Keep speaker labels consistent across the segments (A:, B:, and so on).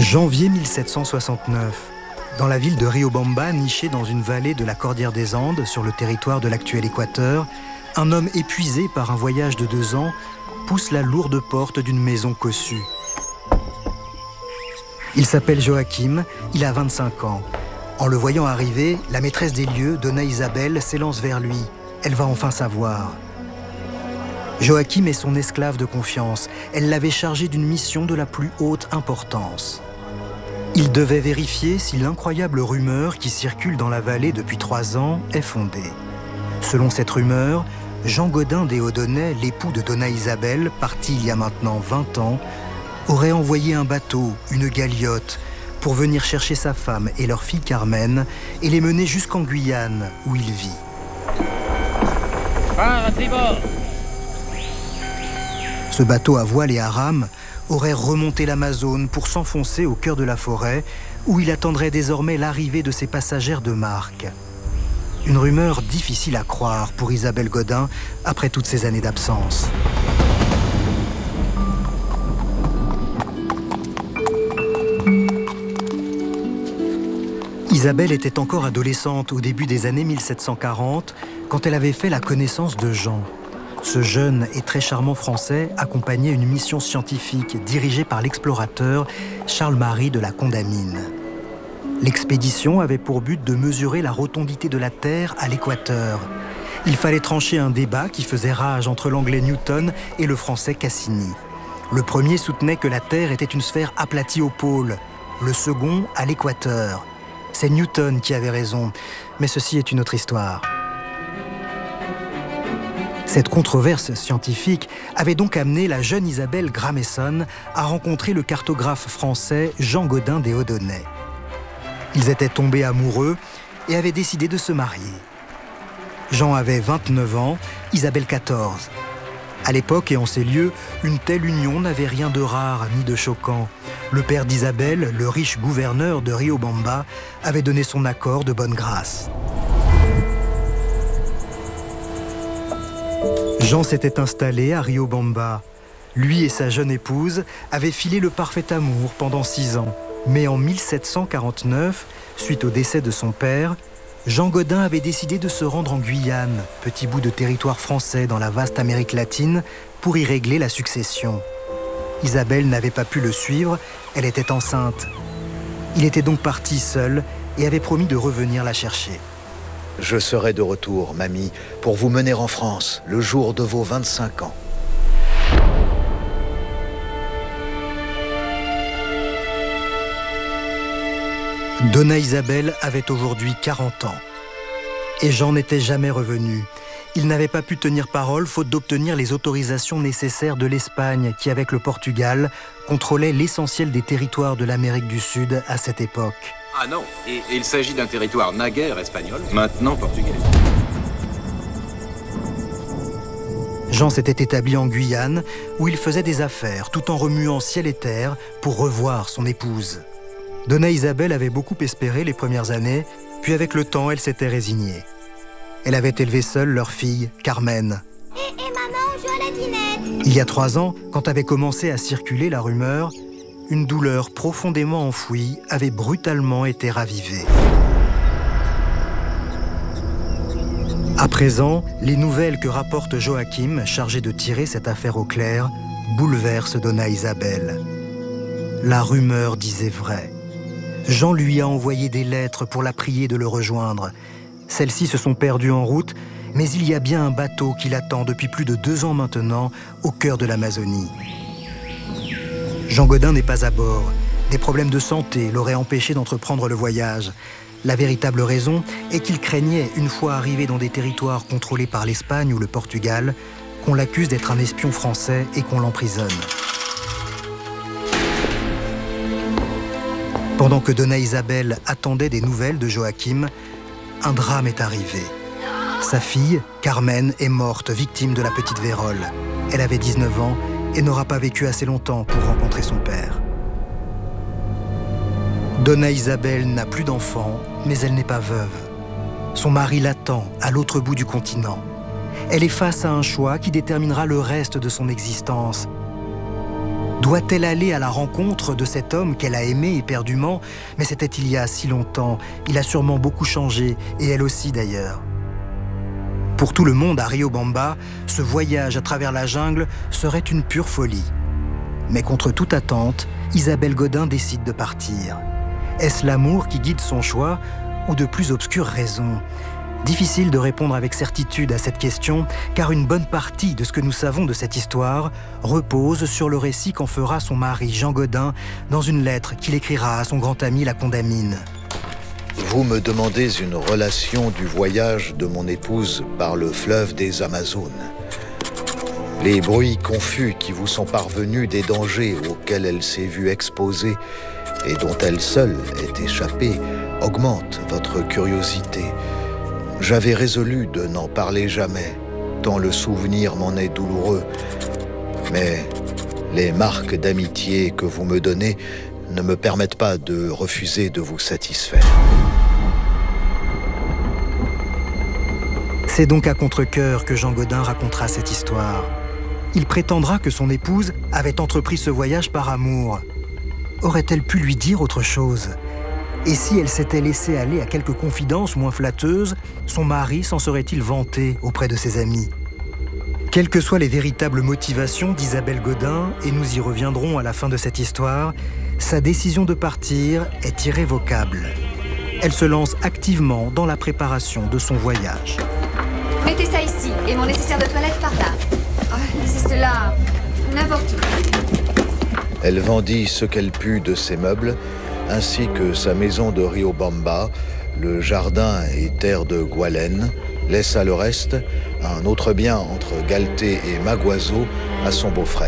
A: Janvier 1769. Dans la ville de Riobamba, nichée dans une vallée de la Cordillère des Andes, sur le territoire de l'actuel Équateur, un homme épuisé par un voyage de 2 ans pousse la lourde porte d'une maison cossue. Il s'appelle Joachim, il a 25 ans. En le voyant arriver, la maîtresse des lieux, Donna Isabel, s'élance vers lui. Elle va enfin savoir. Joachim est son esclave de confiance. Elle l'avait chargé d'une mission de la plus haute importance. Il devait vérifier si l'incroyable rumeur qui circule dans la vallée depuis 3 ans est fondée. Selon cette rumeur, Jean Gaudin des Haudonnais, l'époux de Donna Isabel, parti il y a maintenant 20 ans, aurait envoyé un bateau, une galiote, pour venir chercher sa femme et leur fille Carmen et les mener jusqu'en Guyane, où il vit. Ce bateau à voile et à rame aurait remonté l'Amazone pour s'enfoncer au cœur de la forêt, où il attendrait désormais l'arrivée de ses passagères de marque. Une rumeur difficile à croire pour Isabelle Gaudin après toutes ces années d'absence. Isabelle était encore adolescente au début des années 1740 quand elle avait fait la connaissance de Jean. Ce jeune et très charmant Français accompagnait une mission scientifique dirigée par l'explorateur Charles-Marie de la Condamine. L'expédition avait pour but de mesurer la rotondité de la Terre à l'équateur. Il fallait trancher un débat qui faisait rage entre l'anglais Newton et le français Cassini. Le premier soutenait que la Terre était une sphère aplatie au pôle, le second à l'équateur. C'est Newton qui avait raison, mais ceci est une autre histoire. Cette controverse scientifique avait donc amené la jeune Isabelle Grameson à rencontrer le cartographe français Jean Gaudin des Haudonnais. Ils étaient tombés amoureux et avaient décidé de se marier. Jean avait 29 ans, Isabelle 14. À l'époque et en ces lieux, une telle union n'avait rien de rare ni de choquant. Le père d'Isabelle, le riche gouverneur de Riobamba, avait donné son accord de bonne grâce. Jean s'était installé à Riobamba. Lui et sa jeune épouse avaient filé le parfait amour pendant 6 ans. Mais en 1749, suite au décès de son père, Jean Gaudin avait décidé de se rendre en Guyane, petit bout de territoire français dans la vaste Amérique latine, pour y régler la succession. Isabelle n'avait pas pu le suivre, elle était enceinte. Il était donc parti seul et avait promis de revenir la chercher.
B: Je serai de retour, mamie, pour vous mener en France, le jour de vos 25 ans.
A: Donna Isabel avait aujourd'hui 40 ans. Et Jean n'était jamais revenu. Il n'avait pas pu tenir parole faute d'obtenir les autorisations nécessaires de l'Espagne qui, avec le Portugal, contrôlait l'essentiel des territoires de l'Amérique du Sud à cette époque.
C: Ah non, et il s'agit d'un territoire naguère espagnol, maintenant portugais.
A: Jean s'était établi en Guyane, où il faisait des affaires, tout en remuant ciel et terre pour revoir son épouse. Donna Isabel avait beaucoup espéré les premières années, puis avec le temps, elle s'était résignée. Elle avait élevé seule leur fille, Carmen.
D: Et maman, on joue à la dinette.
A: Il y a 3 ans, quand avait commencé à circuler la rumeur, une douleur profondément enfouie avait brutalement été ravivée. À présent, les nouvelles que rapporte Joachim, chargé de tirer cette affaire au clair, bouleversent Donna Isabel. La rumeur disait vrai. Jean lui a envoyé des lettres pour la prier de le rejoindre. Celles-ci se sont perdues en route, mais il y a bien un bateau qui l'attend depuis plus de 2 ans maintenant, au cœur de l'Amazonie. Jean Gaudin n'est pas à bord. Des problèmes de santé l'auraient empêché d'entreprendre le voyage. La véritable raison est qu'il craignait, une fois arrivé dans des territoires contrôlés par l'Espagne ou le Portugal, qu'on l'accuse d'être un espion français et qu'on l'emprisonne. Pendant que Donna Isabel attendait des nouvelles de Joachim, un drame est arrivé. Sa fille, Carmen, est morte, victime de la petite vérole. Elle avait 19 ans et n'aura pas vécu assez longtemps pour rencontrer son père. Donna Isabel n'a plus d'enfant, mais elle n'est pas veuve. Son mari l'attend à l'autre bout du continent. Elle est face à un choix qui déterminera le reste de son existence. Doit-elle aller à la rencontre de cet homme qu'elle a aimé éperdument? Mais c'était il y a si longtemps. Il a sûrement beaucoup changé, et elle aussi d'ailleurs. Pour tout le monde à Riobamba, ce voyage à travers la jungle serait une pure folie. Mais contre toute attente, Isabelle Godin décide de partir. Est-ce l'amour qui guide son choix ou de plus obscures raisons? Difficile de répondre avec certitude à cette question, car une bonne partie de ce que nous savons de cette histoire repose sur le récit qu'en fera son mari Jean Godin dans une lettre qu'il écrira à son grand ami la Condamine.
B: Vous me demandez une relation du voyage de mon épouse par le fleuve des Amazones. Les bruits confus qui vous sont parvenus des dangers auxquels elle s'est vue exposée et dont elle seule est échappée augmentent votre curiosité. J'avais résolu de n'en parler jamais, tant le souvenir m'en est douloureux. Mais les marques d'amitié que vous me donnez ne me permettent pas de refuser de vous satisfaire.
A: C'est donc à contre-cœur que Jean Godin racontera cette histoire. Il prétendra que son épouse avait entrepris ce voyage par amour. Aurait-elle pu lui dire autre chose ? Et si elle s'était laissée aller à quelques confidences moins flatteuses, son mari s'en serait-il vanté auprès de ses amis ? Quelles que soient les véritables motivations d'Isabelle Godin, et nous y reviendrons à la fin de cette histoire, sa décision de partir est irrévocable. Elle se lance activement dans la préparation de son voyage.
E: Mettez ça ici, et mon nécessaire de toilette par là. Oh, c'est cela, n'importe où.
B: Elle vendit ce qu'elle put de ses meubles, ainsi que sa maison de Riobamba, le jardin et terre de Goualen, laissa le reste, un autre bien entre Galté et Maguazo, à son beau-frère.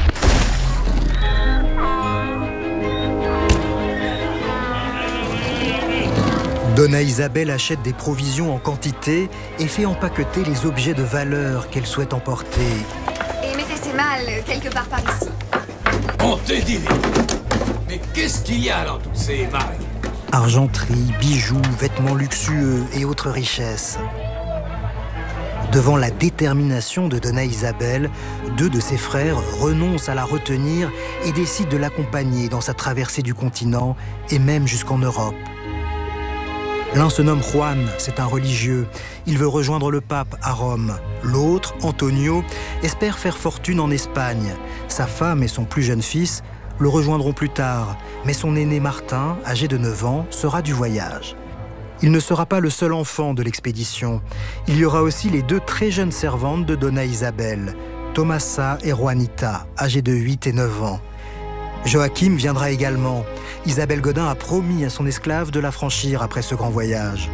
A: Donna Isabelle achète des provisions en quantité et fait empaqueter les objets de valeur qu'elle souhaite emporter.
E: Et mettez ces malles quelque part par ici.
F: On te dit. Mais qu'est-ce qu'il y a dans toutes ces malles?
A: Argenterie, bijoux, vêtements luxueux et autres richesses. Devant la détermination de Donna Isabelle, 2 de ses frères renoncent à la retenir et décident de l'accompagner dans sa traversée du continent et même jusqu'en Europe. L'un se nomme Juan, c'est un religieux. Il veut rejoindre le pape à Rome. L'autre, Antonio, espère faire fortune en Espagne. Sa femme et son plus jeune fils le rejoindront plus tard, mais son aîné Martin, âgé de 9 ans, sera du voyage. Il ne sera pas le seul enfant de l'expédition. Il y aura aussi les 2 très jeunes servantes de Donna Isabelle, Tomasa et Juanita, âgées de 8 et 9 ans. Joachim viendra également. Isabelle Godin a promis à son esclave de la franchir après ce grand voyage.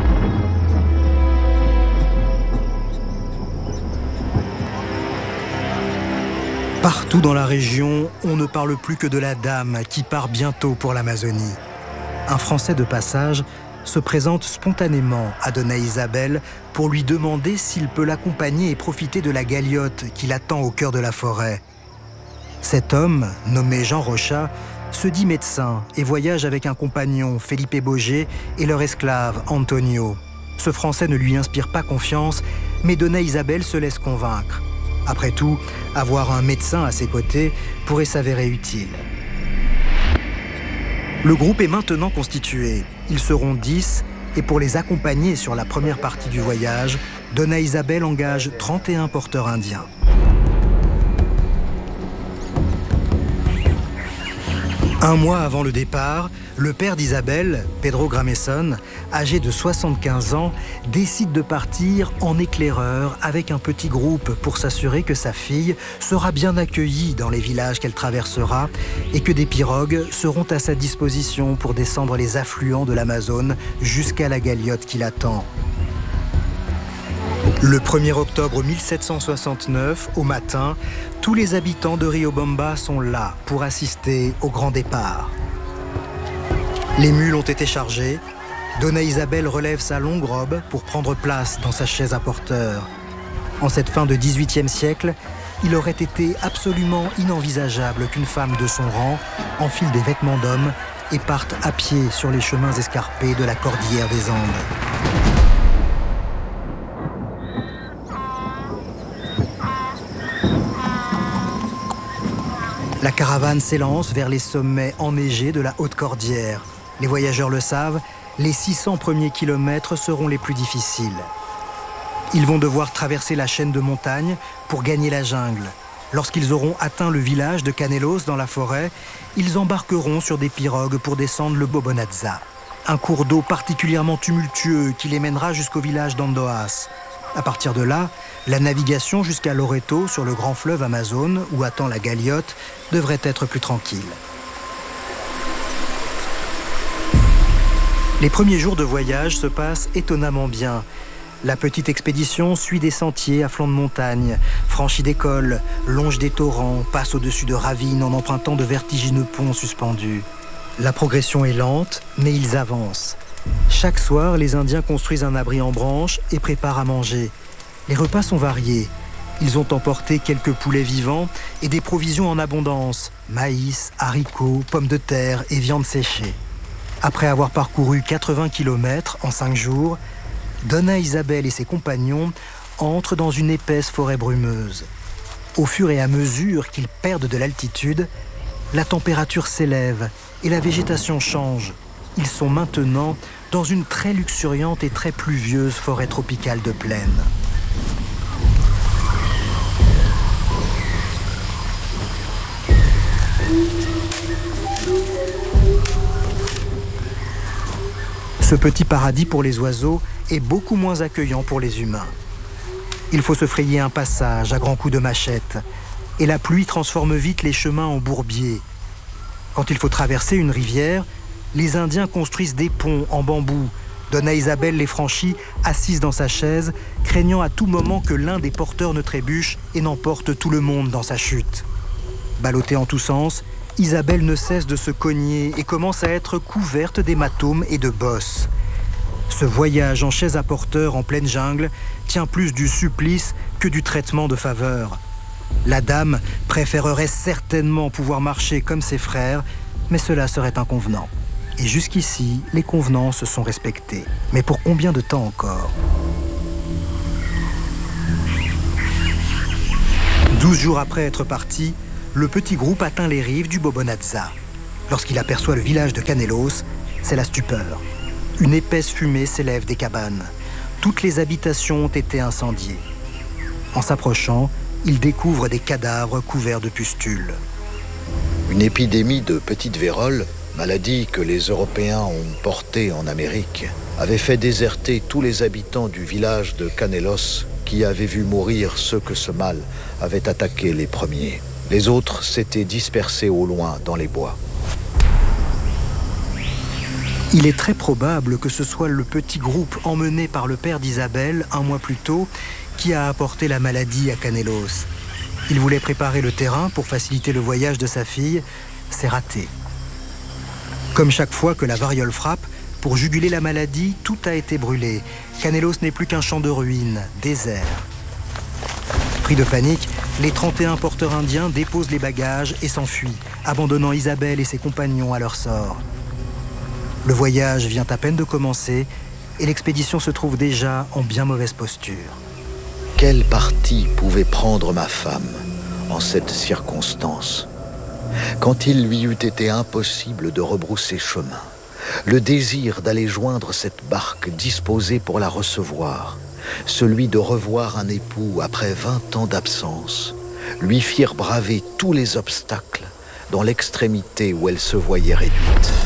A: Partout dans la région, on ne parle plus que de la dame qui part bientôt pour l'Amazonie. Un Français de passage se présente spontanément à Donna Isabelle pour lui demander s'il peut l'accompagner et profiter de la galiote qui l'attend au cœur de la forêt. Cet homme, nommé Jean Rochat, se dit médecin et voyage avec un compagnon, Felipe Boger, et leur esclave, Antonio. Ce Français ne lui inspire pas confiance, mais Donna Isabelle se laisse convaincre. Après tout, avoir un médecin à ses côtés pourrait s'avérer utile. Le groupe est maintenant constitué. Ils seront 10, et pour les accompagner sur la première partie du voyage, Donna Isabelle engage 31 porteurs indiens. Un mois avant le départ, le père d'Isabelle, Pedro Grameson, âgé de 75 ans, décide de partir en éclaireur avec un petit groupe pour s'assurer que sa fille sera bien accueillie dans les villages qu'elle traversera et que des pirogues seront à sa disposition pour descendre les affluents de l'Amazone jusqu'à la galiote qui l'attend. Le 1er octobre 1769, au matin, tous les habitants de Riobamba sont là pour assister au grand départ. Les mules ont été chargées. Donna Isabelle relève sa longue robe pour prendre place dans sa chaise à porteur. En cette fin de XVIIIe siècle, il aurait été absolument inenvisageable qu'une femme de son rang enfile des vêtements d'homme et parte à pied sur les chemins escarpés de la cordillère des Andes. La caravane s'élance vers les sommets enneigés de la haute cordillère. Les voyageurs le savent, les 600 premiers kilomètres seront les plus difficiles. Ils vont devoir traverser la chaîne de montagnes pour gagner la jungle. Lorsqu'ils auront atteint le village de Canelos dans la forêt, ils embarqueront sur des pirogues pour descendre le Bobonatza. Un cours d'eau particulièrement tumultueux qui les mènera jusqu'au village d'Andoas. À partir de là, la navigation jusqu'à Loreto sur le grand fleuve Amazone, où attend la galiote, devrait être plus tranquille. Les premiers jours de voyage se passent étonnamment bien. La petite expédition suit des sentiers à flanc de montagne, franchit des cols, longe des torrents, passe au-dessus de ravines en empruntant de vertigineux ponts suspendus. La progression est lente, mais ils avancent. Chaque soir, les Indiens construisent un abri en branches et préparent à manger. Les repas sont variés. Ils ont emporté quelques poulets vivants et des provisions en abondance, maïs, haricots, pommes de terre et viande séchée. Après avoir parcouru 80 km en 5 jours, Donna Isabel et ses compagnons entrent dans une épaisse forêt brumeuse. Au fur et à mesure qu'ils perdent de l'altitude, la température s'élève et la végétation change. Ils sont maintenant dans une très luxuriante et très pluvieuse forêt tropicale de plaine. Ce petit paradis pour les oiseaux est beaucoup moins accueillant pour les humains. Il faut se frayer un passage à grands coups de machette, et la pluie transforme vite les chemins en bourbiers. Quand il faut traverser une rivière, les Indiens construisent des ponts en bambou. Donna Isabel les franchit, assise dans sa chaise, craignant à tout moment que l'un des porteurs ne trébuche et n'emporte tout le monde dans sa chute. Ballottée en tous sens, Isabelle ne cesse de se cogner et commence à être couverte d'hématomes et de bosses. Ce voyage en chaise à porteur en pleine jungle tient plus du supplice que du traitement de faveur. La dame préférerait certainement pouvoir marcher comme ses frères, mais cela serait inconvenant. Et jusqu'ici, les convenances sont respectées. Mais pour combien de temps encore ? 12 jours après être parti, le petit groupe atteint les rives du Bobonatza. Lorsqu'il aperçoit le village de Canelos, c'est la stupeur. Une épaisse fumée s'élève des cabanes. Toutes les habitations ont été incendiées. En s'approchant, il découvre des cadavres couverts de pustules.
B: Une épidémie de petite vérole, maladie que les Européens ont portée en Amérique, avait fait déserter tous les habitants du village de Canelos qui avaient vu mourir ceux que ce mal avait attaqués les premiers. Les autres s'étaient dispersés au loin dans les bois.
A: Il est très probable que ce soit le petit groupe emmené par le père d'Isabelle un mois plus tôt qui a apporté la maladie à Canelos. Il voulait préparer le terrain pour faciliter le voyage de sa fille. C'est raté. Comme chaque fois que la variole frappe, pour juguler la maladie, tout a été brûlé. Canelos n'est plus qu'un champ de ruines, désert. Pris de panique, les 31 porteurs indiens déposent les bagages et s'enfuient, abandonnant Isabelle et ses compagnons à leur sort. Le voyage vient à peine de commencer et l'expédition se trouve déjà en bien mauvaise posture.
B: Quel parti pouvait prendre ma femme en cette circonstance ? Quand il lui eût été impossible de rebrousser chemin, le désir d'aller joindre cette barque disposée pour la recevoir, celui de revoir un époux après 20 ans d'absence, lui firent braver tous les obstacles dans l'extrémité où elle se voyait réduite.